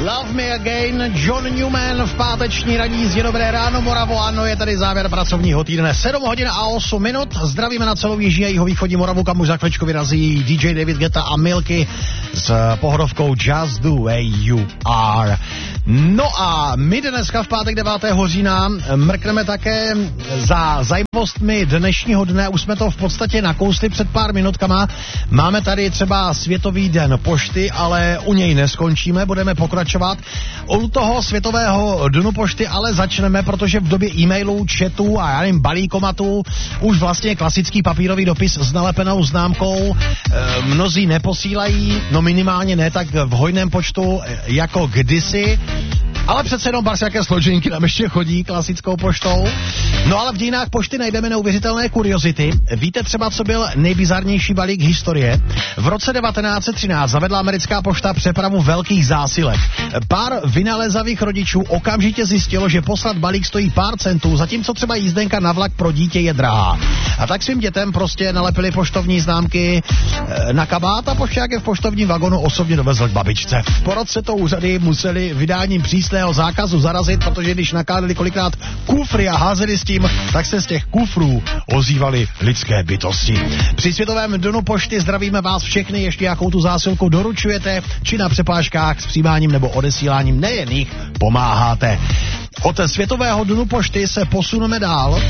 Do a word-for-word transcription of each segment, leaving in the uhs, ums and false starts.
Love Me Again, John Newman v páteční ranní jízdě. Dobré ráno, Moravo, ano, je tady závěr pracovního týdne. sedm hodin a osm minut. Zdravíme na celou jižní a jihovýchodní Moravu, kam už za chvíličku vyrazí D J David Guetta a Milky s pohodovkou Just the Way You Are. No a my dneska v pátek devátého října mrkneme také za zajímavostmi dnešního dne. Už jsme to v podstatě nakousli před pár minutkama. Máme tady třeba Světový den pošty, ale u něj neskončíme, budeme pokračovat. U toho Světového dnu pošty ale začneme, protože v době e-mailů, chatů a já nevím, balíkomatů už vlastně klasický papírový dopis s nalepenou známkou e, mnozí neposílají, no minimálně ne tak v hojném počtu jako kdysi. Ale přece jenom pár jaké složenky nám ještě chodí klasickou poštou. No ale v dějinách pošty najdeme neuvěřitelné kuriozity. Víte třeba, co byl nejbizarnější balík historie? V roce devatenáct set třináct zavedla americká pošta přepravu velkých zásilek. Pár vynalezavých rodičů okamžitě zjistilo, že poslat balík stojí pár centů, zatímco třeba jízdenka na vlak pro dítě je drahá. A tak svým dětem prostě nalepili poštovní známky na kabát a pošťák je v poštovním vagonu osobně dovezl k babičce. Po roce to úřady museli vydáním přísného zákazu zarazit, protože když nakládali kolikrát kufry a házeli s tím, tak se z těch kufrů ozývaly lidské bytosti. Při Světovém dnu pošty zdravíme vás všechny, ještě jakou tu zásilku doručujete, či na přepážkách s přijímáním nebo odesíláním nejen jich pomáháte. Od Světového dnu pošty se posuneme dál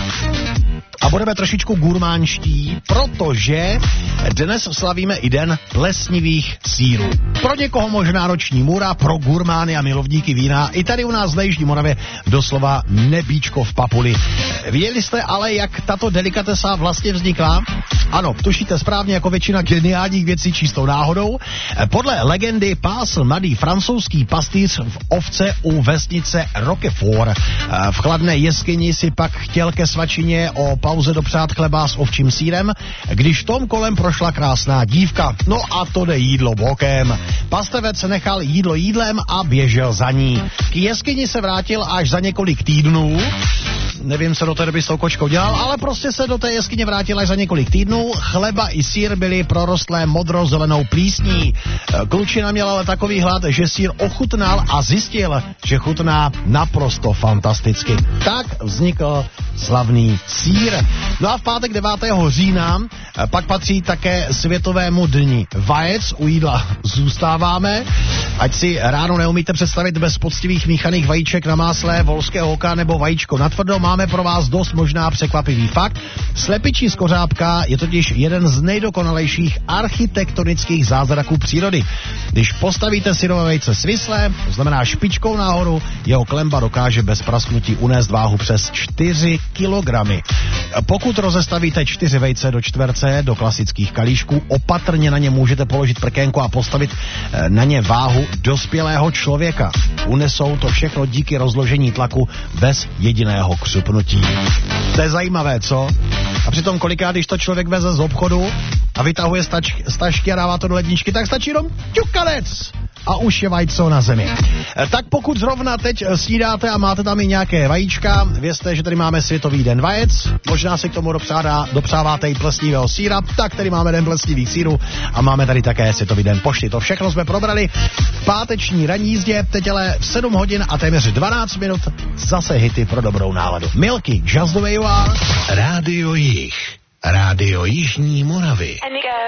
a budeme trošičku gurmánští, protože dnes slavíme i den plesnivých sýrů. Pro někoho možná noční můra, pro gurmány a milovníky vína. I tady u nás na Jižní Moravě doslova nebíčko v papuli. Věděli jste ale, jak tato delikatesa vlastně vznikla? Ano, tušíte správně, jako většina geniálních věcí čistou náhodou. Podle legendy pásl mladý francouzský pastýř v ovce u vesnice Roquefort. V chladné jeskyni si pak chtěl ke svačině o pauze dopřát chleba s ovčím sýrem, když tom kolem prošla krásná dívka. No a to jde jídlo bokem. Pastevec nechal jídlo jídlem a běžel za ní. K jeskyni se vrátil až za několik týdnů. Nevím, co do té doby s tou kočkou dělal, ale prostě se do té jeskyně vrátil až za několik týdnů. Chleba i sýr byly prorostlé modro-zelenou plísní. Klučina měla ale takový hlad, že sýr ochutnal a zjistil, že chutná naprosto fantasticky. Tak vznikl slavný sýr. No a v pátek devátého října pak patří také Světovému dni vajec. U jídla zůstáváme. Ať si ráno neumíte představit bez poctivých míchaných vajíček na másle, volského oka nebo vajíčko natvrdo, máme pro vás dost možná překvapivý fakt. Slepičí skořápka je totiž jeden z nejdokonalejších architektonických zázraků přírody. Když postavíte syrové vejce svislé, to znamená špičkou nahoru, jeho klemba dokáže bez prasknutí unést váhu přes čtyři kilogramy. Pokud rozestavíte čtyři vejce do čtverce, do klasických kalíšků, opatrně na ně můžete položit prkénku a postavit na ně váhu dospělého člověka. Unesou to všechno díky rozložení tlaku bez jediného křupnutí. To je zajímavé, co? A přitom kolikrát, když to člověk veze z obchodu a vytahuje stač, stažky a dává to do ledničky, tak stačí jenom ťukanec a už je vajco na zemi. Tak pokud zrovna teď snídáte a máte tam i nějaké vajíčka, vězte, že tady máme Světový den vajec, možná si k tomu dopřádá, dopřáváte i plesnivého sýra, tak tady máme den plesnivých sýrů a máme tady také Světový den pošty. To všechno jsme probrali v páteční ranní jízdě, teď ale v sedm hodin a téměř dvanáct minut zase hity pro dobrou náladu. Milky, Just the Way You Are. Rádio Jih, Rádio Jižní Moravy.